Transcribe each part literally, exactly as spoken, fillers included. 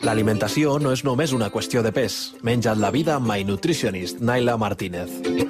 L'alimentació no és només una qüestió de pes. Menja't la vida amb My Nutritionist, Naila Martínez.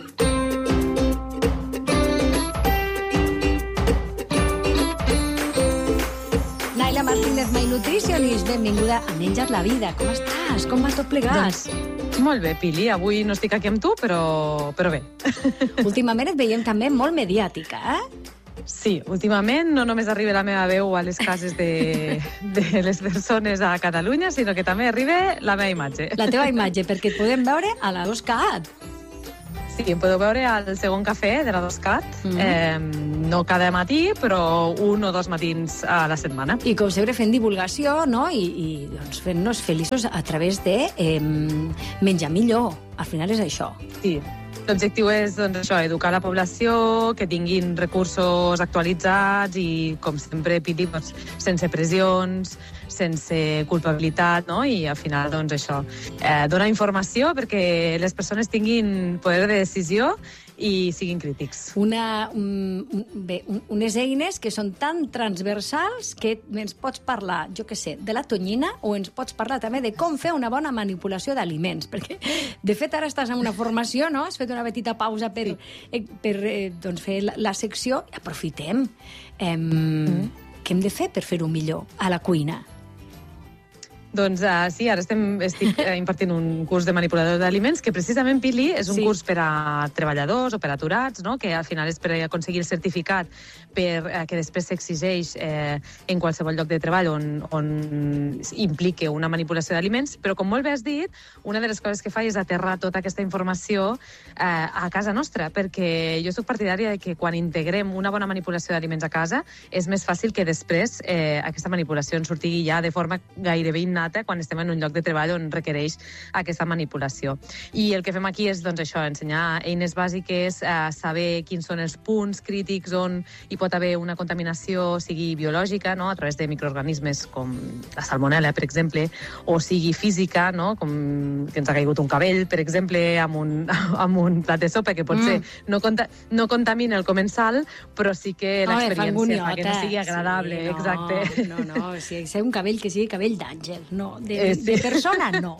Naila Martínez, My Nutritionist, benvinguda a Menja't la vida. Com estàs? Com va tot plegat? Doncs, molt bé, Pili. Avui no estic aquí amb tu, però, però bé. Últimament et veiem també molt mediàtica, eh? Sí, últimament no només arriba la meva veu a les cases de, de les persones a Catalunya, sinó que també arriba la meva imatge. La teva imatge, perquè et podem veure a la dos cat. Sí, em podeu veure al segon cafè de la dos cat, mm-hmm. eh, no cada matí, però un o dos matins a la setmana. I com sempre fent divulgació, no? I, i doncs, fent-nos feliços a través de eh, menjar millor. Al final és això. Sí. L'objectiu és, doncs, això, educar la població, que tinguin recursos actualitzats i, com sempre, Pili, doncs, sense pressions, sense culpabilitat, no? I, al final, doncs, això, eh, donar informació perquè les persones tinguin poder de decisió i siguin crítics. Una, un, bé, un, unes eines que són tan transversals que ens pots parlar, jo què sé, de la tonyina, o ens pots parlar també de com fer una bona manipulació d'aliments, perquè, de fet, ara estàs en una formació, no? Has fet una petita pausa per, sí. per eh, doncs, fer la, la secció. Aprofitem. Eh, mm. Què hem de fer per fer-ho millor a la cuina? Doncs uh, sí, ara estem, estic uh, impartint un curs de manipulador d'aliments que precisament, Pili, és un sí. curs per a treballadors o per a aturats, no? Que al final és per aconseguir el certificat per uh, que després s'exigeix eh, en qualsevol lloc de treball on, on implique una manipulació d'aliments, però com molt bé has dit, una de les coses que fa és aterrar tota aquesta informació eh, a casa nostra, perquè jo soc partidària de que quan integrem una bona manipulació d'aliments a casa és més fàcil que després eh, aquesta manipulació ens surti ja de forma gairebé innata quan estem en un lloc de treball on requereix aquesta manipulació. I el que fem aquí és, doncs, això, ensenyar eines bàsiques, eh, saber quins són els punts crítics on hi pot haver una contaminació, sigui biològica, no?, a través de microorganismes com la salmonel·la, per exemple, o sigui física, no?, com que ens ha caigut un cabell, per exemple, amb un, amb un plat de sopa, que potser mm. no, conta, no contamina el comensal, però sí que l'experiència fa que no sigui agradable. Sí, no, exacte. No, no, o sigui, ser un cabell que sigui cabell d'àngel, no, de, eh, sí. de persona, no.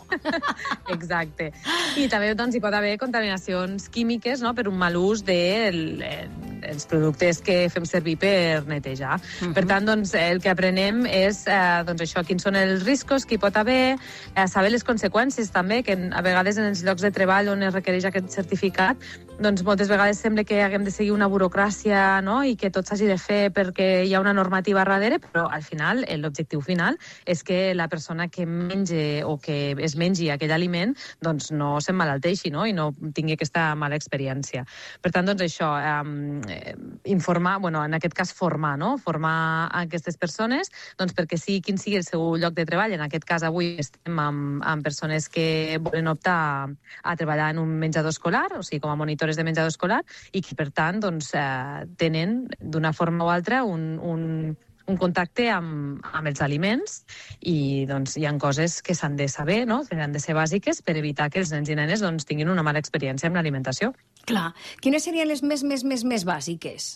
Exacte. I també, doncs, hi pot haver contaminacions químiques, no?, per un mal ús dels de, productes que fem servir per netejar. Uh-huh. Per tant, doncs, el que aprenem és, eh, doncs, això, quins són els riscos que hi pot haver, eh, saber les conseqüències també, que a vegades en els llocs de treball on es requereix aquest certificat, doncs moltes vegades sembla que haguem de seguir una burocràcia, no?, i que tot s'hagi de fer perquè hi ha una normativa darrere, però al final, l'objectiu final és que la persona que mengi o que es mengi aquell aliment doncs no s'emmalalteixi, no?, i no tingui aquesta mala experiència. Per tant, doncs això, eh, informar, bueno, en aquest cas formar, no?, formar aquestes persones, doncs perquè sigui quin sigui el seu lloc de treball. En aquest cas avui estem amb, amb persones que volen optar a, a treballar en un menjador escolar, o sigui, com a monitores de menjador escolar, i que, per tant, doncs, eh, tenen d'una forma o altra un, un, un contacte amb, amb els aliments i, doncs, hi ha coses que s'han de saber, no?, que han de ser bàsiques per evitar que els nens i nenes, doncs, tinguin una mala experiència amb l'alimentació. Clar. Quines serien les més, més, més, més bàsiques?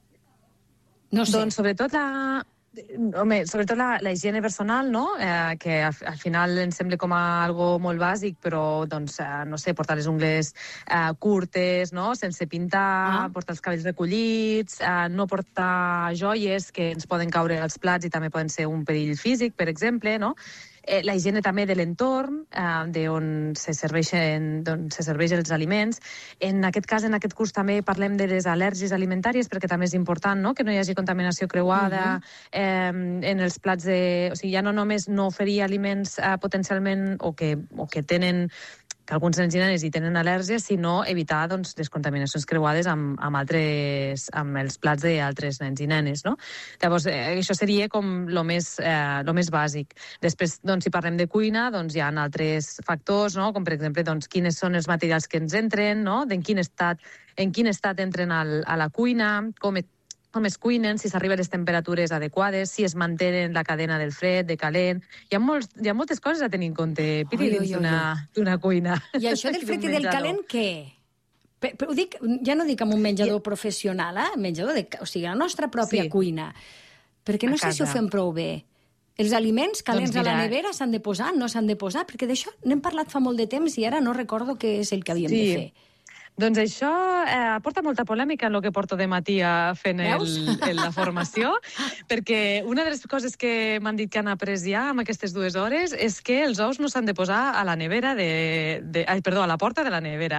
No sé. Doncs, sobretot la... Home, sobretot la, la higiene personal, no?, eh, que al, al final ens sembla com a algo molt bàsic, però, doncs, eh, no sé, portar les ungles eh, curtes, no?, sense pintar, ah. portar els cabells recollits, eh, no portar joies que ens poden caure als plats i també poden ser un perill físic, per exemple, no?, Eh, la higiene també de l'entorn, eh, d'on se serveixen, d'on se serveixen els aliments. En aquest cas, en aquest curs també parlem de les al·lèrgies alimentàries, perquè també és important, no?, que no hi hagi contaminació creuada uh-huh. eh, en els plats de... O sigui, ja no només no oferir aliments eh, potencialment o que, o que tenen que alguns nens i nenes hi tenen al·lèrgies, sinó evitar, doncs, les contaminacions creuades amb, amb, altres, amb els plats d'altres nens i nenes, no? Llavors, eh, això seria com lo més, eh, lo més bàsic. Després, doncs, si parlem de cuina, doncs hi ha altres factors, no?, com per exemple, doncs, quines són els materials que ens entren, no?, en quin estat, en quin estat entren al, a la cuina, com et com es cuinen, si s'arriben a les temperatures adequades, si es mantenen la cadena del fred, de calent... Hi ha, molts, hi ha moltes coses a tenir en compte, Piri, dins d'una cuina. I això del fred i del calent, què? Però ho dic, ja no dic amb un menjador I... professional, eh? Menjador de, o sigui, la nostra pròpia sí. cuina. Perquè no sé si ho fem prou bé. Els aliments calents Doncs mira, a la nevera s'han de posar, no s'han de posar? Perquè d'això n'hem parlat fa molt de temps i ara no recordo què és el que havíem Sí. de fer. Doncs això eh, porta molta polèmica en el que porto de matí a fent el, el, la formació, perquè una de les coses que m'han dit que han après ja amb aquestes dues hores és que els ous no s'han de posar a la nevera de... de ai, perdó, a la porta de la nevera.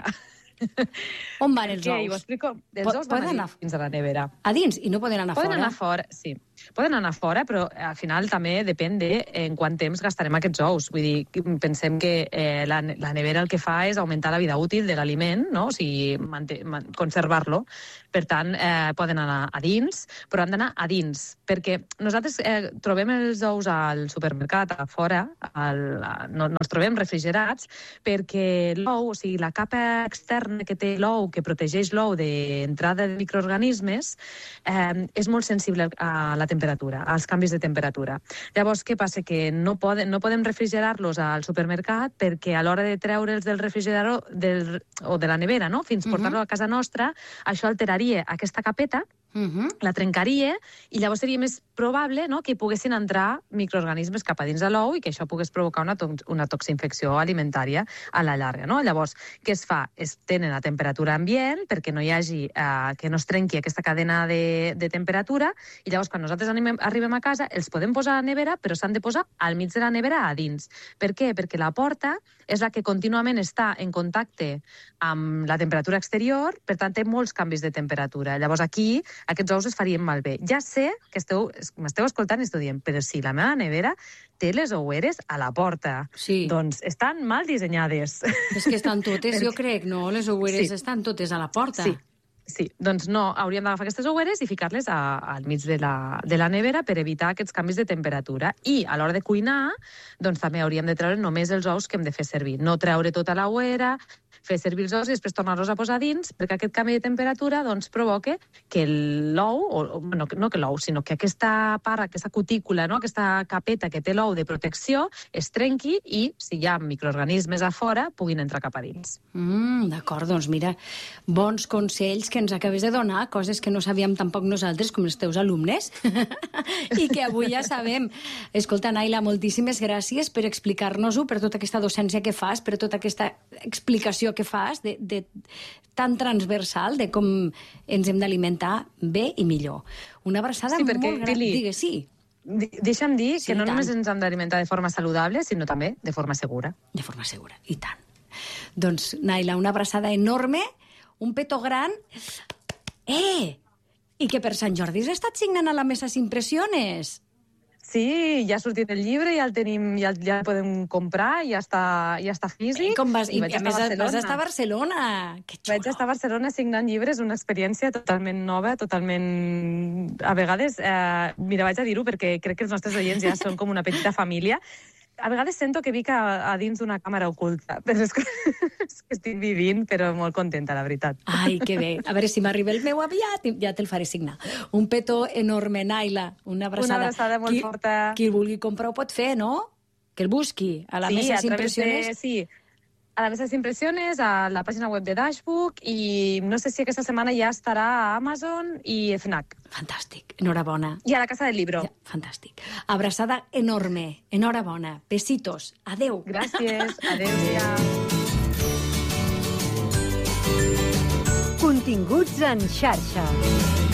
On van els Què? ous? I ho explico. Els Po- ous van poden anar anar- fins a la nevera. A dins, i no poden anar Poden fora? anar fora, sí. Poden anar fora, però al final també depèn de en quant temps gastarem aquests ous. Vull dir, pensem que eh, la, la nevera el que fa és augmentar la vida útil de l'aliment, no? O sigui, manté, man, conservar-lo. Per tant, eh, poden anar a dins, però han d'anar a dins, perquè nosaltres eh, trobem els ous al supermercat, a fora, al, a, no, no els trobem refrigerats, perquè l'ou, o sigui, la capa externa que té l'ou, que protegeix l'ou d'entrada de microorganismes, eh, és molt sensible a la temperatura, als canvis de temperatura. Llavors, què passa? Que no, poden, no podem refrigerar-los al supermercat perquè a l'hora de treure'ls del refrigerador del, o de la nevera, no? Fins portar-lo a casa nostra, això alteraria aquesta capeta, Uh -huh. la trencaria, i llavors seria més probable, no?, que hi poguessin entrar microorganismes cap a dins de l'ou i que això pogués provocar una, to una toxinfecció alimentària a la llarga, no? Llavors, què es fa? Es tenen a temperatura ambient perquè no hi hagi, eh, que no es trenqui aquesta cadena de, de temperatura, i llavors quan nosaltres animem, arribem a casa els podem posar a la nevera, però s'han de posar al mig de la nevera a dins. Per què? Perquè la porta és la que contínuament està en contacte amb la temperatura exterior, per tant té molts canvis de temperatura. Llavors aquí aquests ous es farien malbé. Ja sé que esteu, m'esteu escoltant i esteu dient, però si la meva nevera té les oueres a la porta. Sí. Doncs estan mal dissenyades. És que estan totes, jo crec, no? Les oueres Sí. estan totes a la porta. Sí. Sí, doncs no, hauríem d'agafar aquestes oueres i ficar-les a- al mig de la, de la nevera per evitar aquests canvis de temperatura. I a l'hora de cuinar, doncs també hauríem de treure només els ous que hem de fer servir. No treure tota la ouera, fer servir els ous i després tornar-los a posar dins, perquè aquest canvi de temperatura doncs, provoca que l'ou, o, o bueno, no que l'ou, sinó que aquesta part, aquesta cutícula, no? Aquesta capeta que té l'ou de protecció, es trenqui i, si hi ha microorganismes a fora, puguin entrar cap a dins. Mm, D'acord, doncs mira, bons consells que ens acabes de donar, coses que no sabíem tampoc nosaltres, com els teus alumnes, i que avui ja sabem. Escolta, Naila, moltíssimes gràcies per explicar-nos-ho, per tota aquesta docència que fas, per tota aquesta explicació que fas de, de tan transversal de com ens hem d'alimentar bé i millor. Una abraçada Sí, perquè, molt gran. Pili, Digues, sí. Di- Deixa'm dir Sí, que no i tant. només ens hem d'alimentar de forma saludable, sinó també de forma segura. De forma segura, i tant. Doncs, Naila, una abraçada enorme, un petó gran. Eh! I que per Sant Jordi has estat signant a la Mesa Impressiones. Sí, ja ha sortit el llibre, ja el tenim, ja, ja el podem comprar, ja està, ja està físic. I com vas, i, vaig a estar més, Barcelona. vas estar a Barcelona. Que xulo. Vaig estar a Barcelona signant llibres, una experiència totalment nova, totalment... A vegades, eh, mira, vaig a dir-ho perquè crec que els nostres oients ja són com una petita família. A vegades sento que vic a, a dins d'una càmera oculta per les coses que estic vivint, però molt contenta, la veritat. Ai, que bé. A veure si m'arriba el meu aviat i ja te'l faré signar. Un petó enorme, Naila. Una abraçada. Una abraçada molt qui, forta. Qui el vulgui comprar ho pot fer, no? Que el busqui a la Sí, Mesa a través Impressiones. de... Sí, a la Mesa Impressiones, a la pàgina web de Dashbook, i no sé si aquesta setmana ja estarà a Amazon i FNAC. Fantàstic. Enhorabona. I a la Casa del Libro. Ja, fantàstic. Abraçada enorme. Enhorabona. Besitos. Adeu. Gràcies. Adéu-siau. Continguts en xarxa.